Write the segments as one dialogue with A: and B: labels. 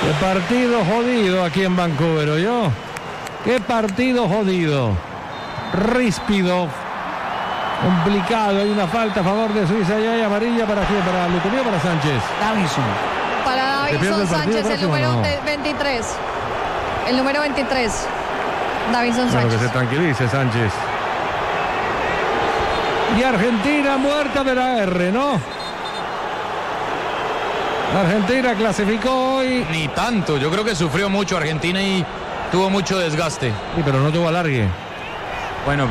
A: Qué partido jodido aquí en Vancouver, ¿oyó? Qué partido jodido. Ríspido. Complicado. Hay una falta a favor de Suiza y hay amarilla para quién, para Lucumí o para Sánchez.
B: Davinson.
C: Para Davinson Sánchez, el número 23. El número 23. Davinson Sánchez.
A: Bueno, que se tranquilice Sánchez. Y Argentina muerta de la R, ¿no? Argentina clasificó hoy.
D: Ni tanto, yo creo que sufrió mucho Argentina y tuvo mucho desgaste.
A: Sí, pero no tuvo alargue.
D: Bueno,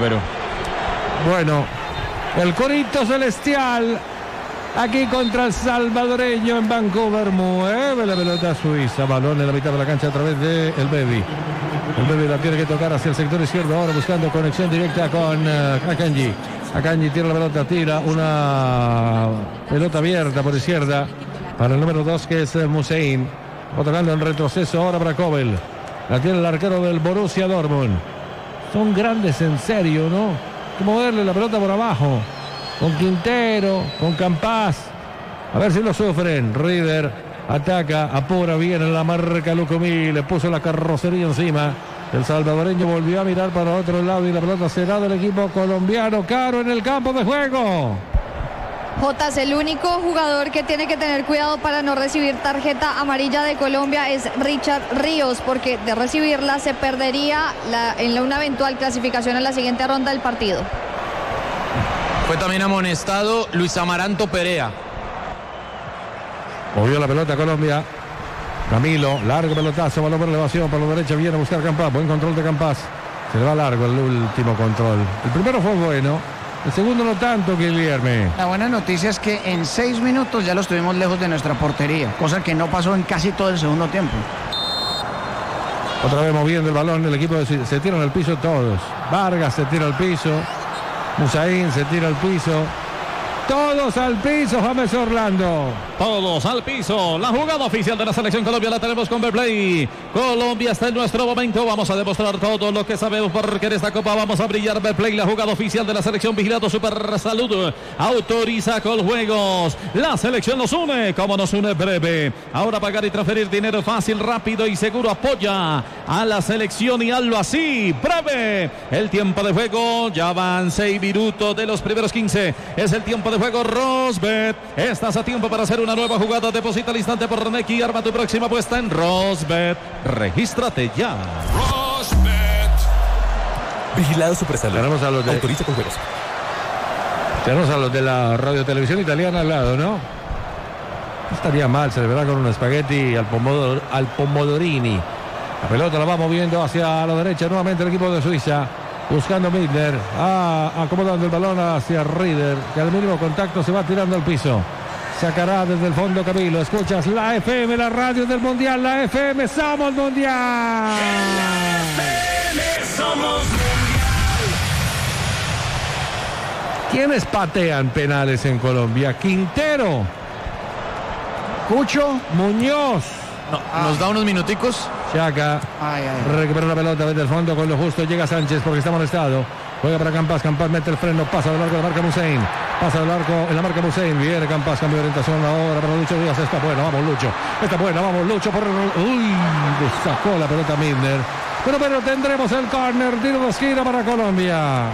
A: el corito celestial aquí contra el salvadoreño en Vancouver. Mueve la pelota suiza. Balón en la mitad de la cancha a través de el Bebi. El Bebi la tiene que tocar hacia el sector izquierdo. Ahora buscando conexión directa con Akanji. Akanji tira la pelota, tira una pelota abierta por izquierda para el número 2 que es Musein. Tocando en retroceso ahora para Kobel. La tiene el arquero del Borussia Dortmund. Son grandes en serio, ¿no? Hay que moverle la pelota por abajo. Con Quintero, con Campás. A ver si lo sufren. Rieder ataca, apura bien en la marca Lucumí. Le puso la carrocería encima. El salvadoreño volvió a mirar para otro lado y la pelota será del equipo colombiano. Caro en el campo de juego.
C: Jotas, el único jugador que tiene que tener cuidado para no recibir tarjeta amarilla de Colombia es Richard Ríos, porque de recibirla se perdería en una eventual clasificación en la siguiente ronda del partido.
D: Fue también amonestado Luis Amaranto Perea.
A: Movió la pelota Colombia. Camilo, largo pelotazo, balón por elevación, por la derecha viene a buscar Campás, buen control de Campás. Se le va largo el último control. El primero fue bueno. El segundo no tanto, Guilherme.
B: La buena noticia es que en 6 minutos ya lo estuvimos lejos de nuestra portería, cosa que no pasó en casi todo el segundo tiempo.
A: Otra vez moviendo el balón, el equipo se tiran al piso todos. Vargas se tira al piso, Musaín se tira al piso. Todos al piso, James Orlando.
E: Todos al piso. La jugada oficial de la selección Colombia la tenemos con Fairplay. Colombia está en nuestro momento. Vamos a demostrar todo lo que sabemos porque en esta copa vamos a brillar. Fairplay, la jugada oficial de la selección. Vigilado Super Salud. Autoriza Coljuegos. La selección nos une como nos une breve. Ahora pagar y transferir dinero fácil, rápido y seguro. Apoya a la selección y hazlo así. Breve. El tiempo de juego. Ya van 6 minutos de los primeros 15. Es el tiempo de juego. Rosbet. Estás a tiempo para hacer una nueva jugada. Deposita al instante por Nequi. Arma tu próxima apuesta en Rosbet. Regístrate ya.
F: Rosbet.
G: Vigilado Supersalud.
A: Tenemos a los de...
G: Autoriza con juegos.
A: Tenemos a los de la radiotelevisión italiana al lado, ¿no? No estaría mal celebrar con un espagueti al pomodorini. La pelota la va moviendo hacia la derecha nuevamente el equipo de Suiza. Buscando Milner, acomodando el balón hacia Rieder, que al mínimo contacto se va tirando al piso. Sacará desde el fondo Camilo. Escuchas la FM, la radio del Mundial. La FM, somos Mundial.
F: La FM, somos Mundial.
A: ¿Quiénes patean penales en Colombia? Quintero,
B: Cucho,
A: Muñoz.
D: No, nos da unos minuticos.
A: Chaca recupera la pelota desde el fondo con lo justo. Llega Sánchez porque está molestado. Juega para Campás. Campás mete el freno. Pasa de largo de la marca Musein. Pasa de largo en la marca Musein. Viene Campás. Cambio de orientación ahora para Lucho Díaz. Está buena. Vamos Lucho. Está buena. Vamos Lucho. Uy, sacó la pelota Milner. Pero tendremos el córner. Tiro de esquina para Colombia.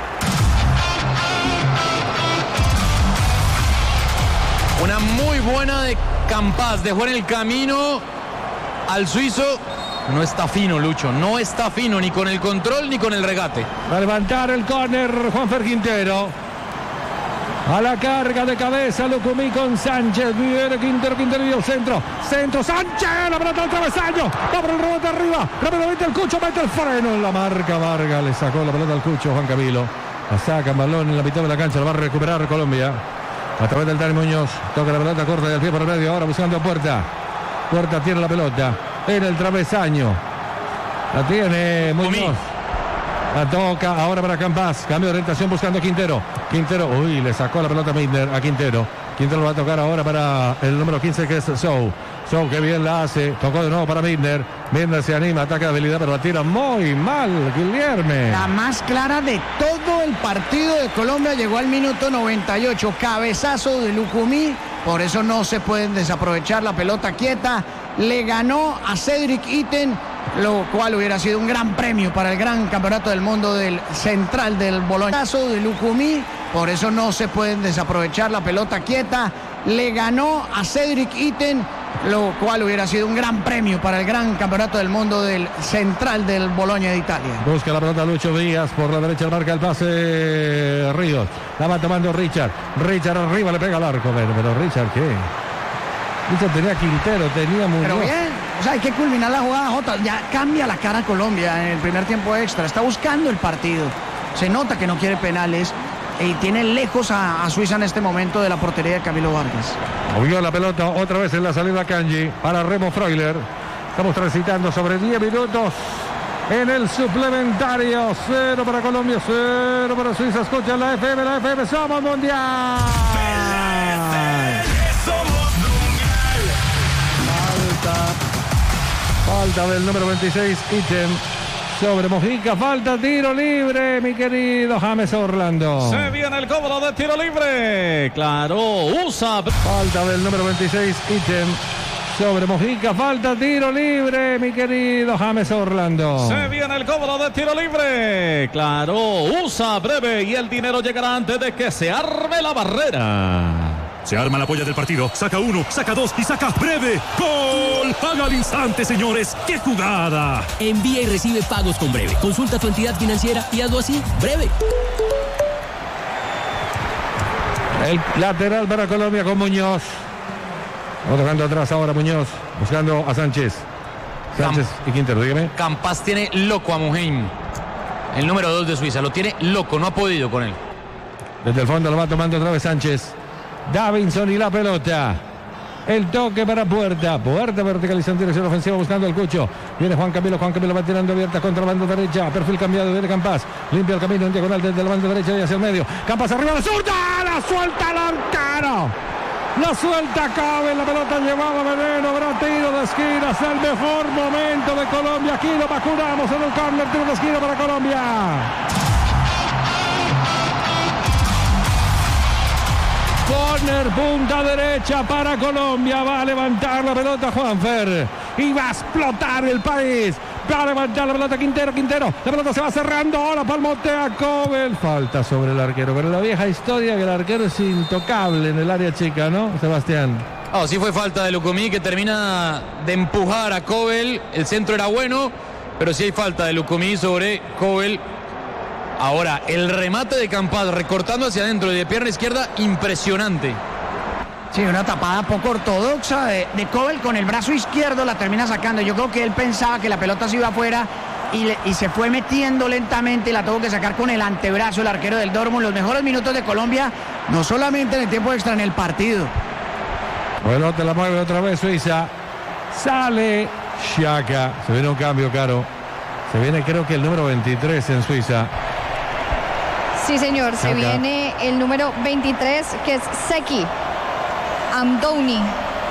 D: Una muy buena de Campás. Dejó en el camino al suizo. No está fino, Lucho. No está fino ni con el control ni con el regate.
A: Va a levantar el córner Juanfer Quintero. A la carga de cabeza Lucumí con Sánchez. Viene Quintero y el centro. Centro Sánchez. La pelota al travesaño. Va por el rebote arriba. Rápidamente el Cucho mete el freno en la marca. Vargas le sacó la pelota al Cucho. Juan Camilo. La saca balón en la mitad de la cancha. La va a recuperar Colombia. A través del Dani Muñoz. Toca la pelota corta del pie por el medio. Ahora buscando a Puerta. Puerta tiene la pelota. En el travesaño. La tiene Muñoz. La toca ahora para Campás. Cambio de orientación buscando a Quintero. Quintero, uy, le sacó la pelota a Quintero. Quintero lo va a tocar ahora para el número 15 que es Sou. Sou, que bien la hace. Tocó de nuevo para Milner. Milner se anima, ataca de habilidad, pero la tira muy mal, Guilherme.
B: La más clara de todo el partido de Colombia llegó al minuto 98. Cabezazo de Lucumí. Por eso no se pueden desaprovechar la pelota quieta. le ganó a Cedric Itten, lo cual hubiera sido un gran premio para el gran campeonato del mundo del central del Bologna de Lucumí. Por eso no se pueden desaprovechar la pelota quieta. Le ganó a Cedric Itten, lo cual hubiera sido un gran premio para el gran campeonato del mundo del central del Bologna de Italia.
A: Busca la pelota Lucho Díaz por la derecha, marca el pase Ríos. La va tomando Richard. Richard arriba, le pega al arco. Pero Richard, ¿qué? Richard tenía Quintero, tenía Muñoz.
B: Pero bien, o sea, hay que culminar la jugada, Jota. Ya cambia la cara Colombia en el primer tiempo extra. Está buscando el partido. Se nota que no quiere penales. Y tiene lejos a Suiza en este momento de la portería de Camilo Vargas.
A: Movió la pelota otra vez en la salida Kanji para Remo Freuler. Estamos transitando sobre 10 minutos en el suplementario. 0 para Colombia, 0 para Suiza. Escucha la FM, somos mundial. Falta del número 26, Itten. Sobre Mojica, falta, tiro libre, mi querido James Orlando.
E: Se viene el cobro de tiro libre. Claro, usa.
A: Falta del número 26, Itten. Sobre Mojica, falta, tiro libre, mi querido James Orlando.
E: Se viene el cobro de tiro libre. Claro, usa breve y el dinero llegará antes de que se arme la barrera.
G: Se arma la polla del partido. Saca uno, saca dos y saca breve. ¡Gol! Paga al instante, señores. ¡Qué jugada!
H: Envía y recibe pagos con Breve. Consulta tu entidad financiera y hazlo así. Breve.
A: El lateral para Colombia con Muñoz. Tocando atrás ahora Muñoz. Buscando a Sánchez. Sánchez y Quintero, dígame.
D: Campas tiene loco a Muheim. El número 2 de Suiza. Lo tiene loco, no ha podido con él.
A: Desde el fondo lo va tomando otra vez Sánchez. Davinson y la pelota. El toque para Puerta. Puerta verticalizando en dirección ofensiva buscando el Cucho. Viene Juan Camilo va tirando abierta contra la banda derecha. Perfil cambiado, viene Campas. Limpia el camino en diagonal desde la banda derecha y hacia el medio. Campas arriba, la zurda. La suelta el arquero. La suelta Cabe. La pelota llevaba veneno. Habrá tiro de esquina. Es el mejor momento de Colombia. Aquí lo vacunamos en el córner. Tiro de esquina para Colombia. Corner, punta derecha para Colombia. Va a levantar la pelota Juanfer. Y va a explotar el país. Va a levantar la pelota Quintero. La pelota se va cerrando. Ahora palmotea Cobel. Falta sobre el arquero. Pero la vieja historia que el arquero es intocable en el área chica, ¿no, Sebastián?
D: Oh, sí fue falta de Lucumí que termina de empujar a Cobel. El centro era bueno, pero sí hay falta de Lucumí sobre Cobel. Ahora, el remate de Campas recortando hacia adentro y de pierna izquierda, impresionante.
B: Sí, una tapada poco ortodoxa de Cobel con el brazo izquierdo, la termina sacando. Yo creo que él pensaba que la pelota se iba afuera y se fue metiendo lentamente y la tuvo que sacar con el antebrazo el arquero del Dortmund. Los mejores minutos de Colombia, no solamente en el tiempo extra, en el partido.
A: Bueno, te la mueve otra vez Suiza. Sale Xhaka. Se viene un cambio, Caro. Se viene creo que el número 23 en Suiza.
C: Sí, señor, se viene el número 23, que es Seki Amdouni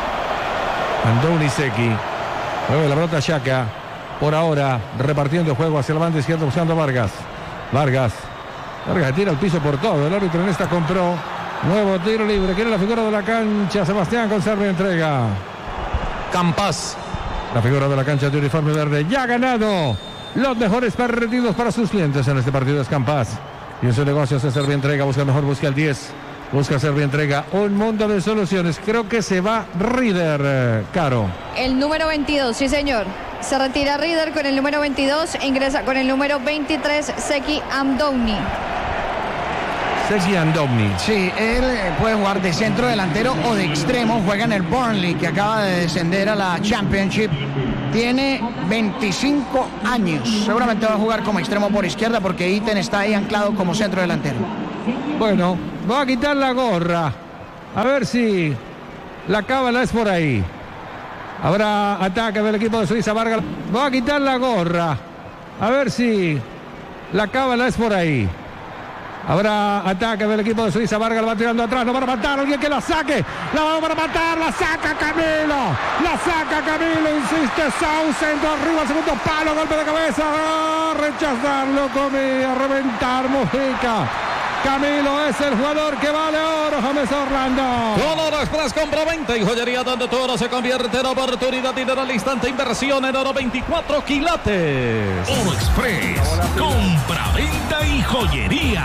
A: Seki. Mueve la pelota Xhaka. Por ahora, repartiendo juego hacia la banda izquierda, buscando a Vargas. Vargas tira al piso por todo. El árbitro en esta compró. Nuevo tiro libre. Quiere la figura de la cancha. Sebastián Conserve entrega.
D: Campas.
A: La figura de la cancha de uniforme verde. Ya ha ganado los mejores partidos para sus clientes en este partido es Campas. Y en su negocio se Servientrega, busca mejor, busca el 10. Busca Servientrega, un mundo de soluciones. Creo que se va Rieder, Caro.
C: El número 22, sí señor. Se retira Rieder con el número 22, ingresa con el número 23, Seki Amdouni.
A: Seki Amdouni.
B: Sí, él puede jugar de centro delantero o de extremo. Juega en el Burnley, que acaba de descender a la Championship. Tiene 25 años. Seguramente va a jugar como extremo por izquierda porque Itten está ahí anclado como centro delantero.
A: Bueno, va a quitar la gorra. A ver si la cábala es por ahí. Habrá ataque del equipo de Suiza. Vargas va a quitar la gorra. A ver si la cábala es por ahí. Habrá ataque del equipo de Suiza. Vargas la va tirando atrás. No para matar. Alguien que la saque. La va para matar. La saca Camilo. La saca Camilo. Insiste Sausen. Arriba al segundo palo. Golpe de cabeza. A rechazarlo. A reventar Mojica. Camilo es el jugador que vale oro, James Orlando.
E: Con Oro Express compra 20 y joyería donde tu oro se convierte en oportunidad, dinero al instante, inversión en oro 24 quilates.
G: Oro Express, compra, venta y joyería.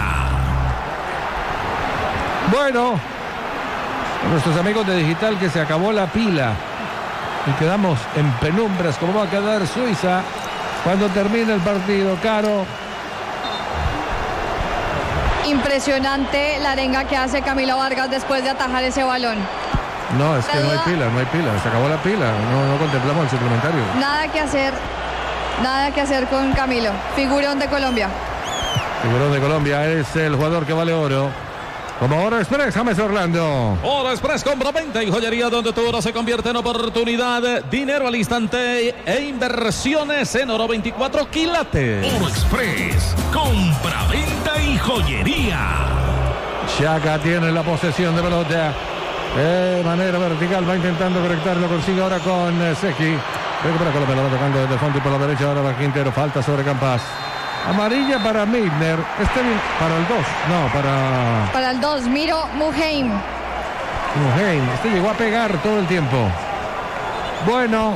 A: Bueno, nuestros amigos de Digital, que se acabó la pila y quedamos en penumbras como va a quedar Suiza cuando termine el partido. Caro.
C: Impresionante la arenga que hace Camilo Vargas después de atajar ese balón.
A: No, es que no hay pila, se acabó la pila, no contemplamos el suplementario.
C: Nada que hacer con Camilo, figurón de Colombia.
A: Figurón de Colombia es el jugador que vale oro. Como Oro Express, James Orlando.
E: Oro Express compra 20 y joyería donde tu oro se convierte en oportunidad, dinero al instante e inversiones en oro 24 quilates.
G: Oro Express, compra, venta y joyería.
A: Xhaka tiene la posesión de pelota. De manera vertical va intentando conectarlo, consigue ahora con Zeki. Recupera con la pelota tocando desde el fondo y por la derecha ahora va Quintero. Falta sobre Campas. Amarilla para Milner. Para el 2. No,
C: para el 2. Miro Muheim.
A: Este llegó a pegar todo el tiempo. Bueno.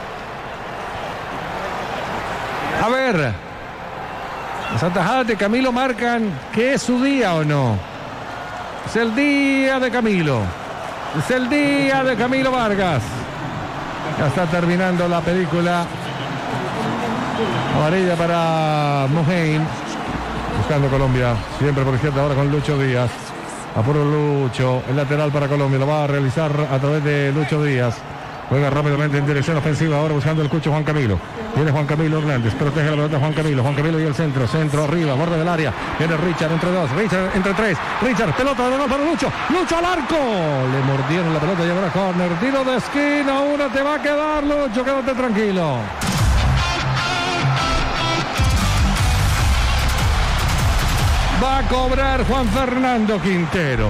A: A ver. Las atajadas de Camilo marcan que es su día o no. Es el día de Camilo. Es el día de Camilo Vargas. Ya está terminando la película. Amarilla para Muheim. Buscando Colombia. Siempre por izquierda ahora con Lucho Díaz. Apuro Lucho. El lateral para Colombia. Lo va a realizar a través de Lucho Díaz. Juega rápidamente en dirección ofensiva. Ahora buscando el cucho Juan Camilo. Viene Juan Camilo Hernández. Protege la pelota Juan Camilo. Juan Camilo y el centro. Centro arriba. Borde del área. Viene Richard entre dos. Richard entre tres. Richard. Pelota de gol para Lucho. Lucho al arco. Le mordieron la pelota y ahora córner. Tiro de esquina. Una te va a quedar, Lucho. Quédate tranquilo. Va a cobrar Juan Fernando Quintero.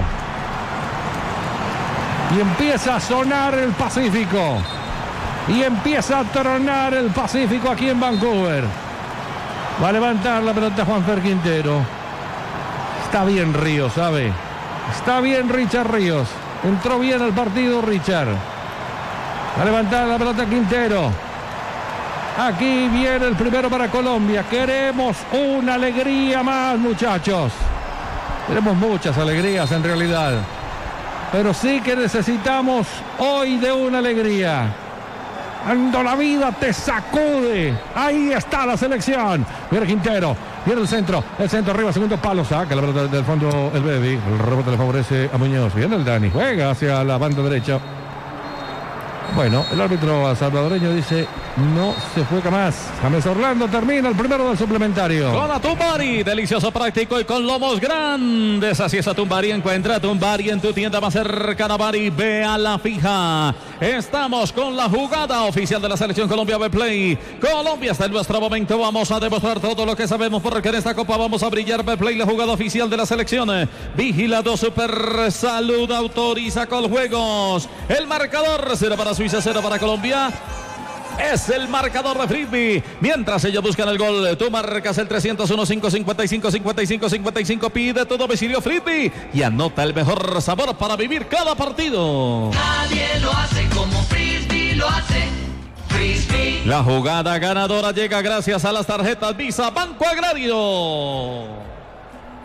A: Y empieza a sonar el Pacífico. Y empieza a tronar el Pacífico aquí en Vancouver. Va a levantar la pelota Juan Fer Quintero. Está bien Ríos, ¿sabe? Está bien Richard Ríos. Entró bien al partido Richard. Va a levantar la pelota Quintero. Aquí viene el primero para Colombia. Queremos una alegría más, muchachos. Queremos muchas alegrías en realidad. Pero sí que necesitamos hoy de una alegría. Cuando la vida te sacude. Ahí está la selección. Viene Quintero. Viene el centro arriba, segundo palo. Saca la pelota del fondo el Baby. El rebote le favorece a Muñoz. Viene el Dani. Juega hacia la banda derecha. Bueno, el árbitro salvadoreño dice no se juega más. James Orlando termina el primero del suplementario.
E: Con Atumbari, delicioso, práctico y con lomos grandes. Así es Atumbari. Encuentra Atumbari en tu tienda más cercana. Bari, ve a la fija. Estamos con la jugada oficial de la selección Colombia Betplay. Colombia está en nuestro momento. Vamos a demostrar todo lo que sabemos porque en esta copa vamos a brillar. Betplay, la jugada oficial de la selección. Vigilado Super Salud, autoriza con juegos. El marcador 0 para Suiza, 0 para Colombia. Es el marcador de Frisbee. Mientras ellos buscan el gol, tú marcas el 301-555-55-55. Pide tu domicilio Frisbee y anota el mejor sabor para vivir cada partido.
F: Nadie lo hace como Frisbee lo hace. Frisbee.
E: La jugada ganadora llega gracias a las tarjetas Visa Banco Agrario.